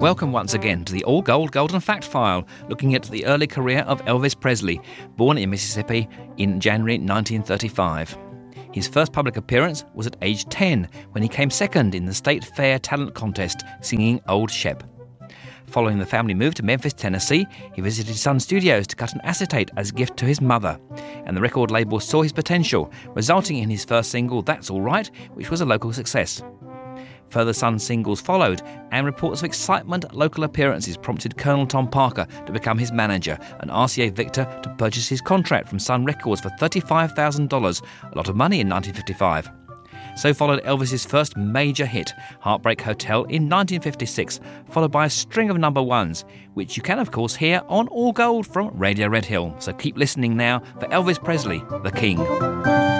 Welcome once again to the All Gold Golden Fact File, looking at the early career of Elvis Presley, born in Mississippi in January 1935. His first public appearance was at age 10, when he came second in the State Fair Talent Contest, singing Old Shep. Following the family move to Memphis, Tennessee, he visited Sun Studios to cut an acetate as a gift to his mother, and the record label saw his potential, resulting in his first single, That's All Right, which was a local success. Further Sun singles followed, and reports of excitement at local appearances prompted Colonel Tom Parker to become his manager and RCA Victor to purchase his contract from Sun Records for $35,000, a lot of money in 1955. So followed Elvis's first major hit, Heartbreak Hotel, in 1956, followed by a string of number ones, which you can of course hear on All Gold from Radio Red Hill. So keep listening now for Elvis Presley, the King.